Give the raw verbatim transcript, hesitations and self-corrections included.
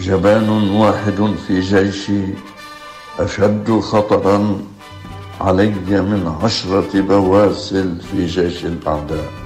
جبان واحد في جيشي أشد خطرا علي من عشرة بواسل في جيش الأعداء.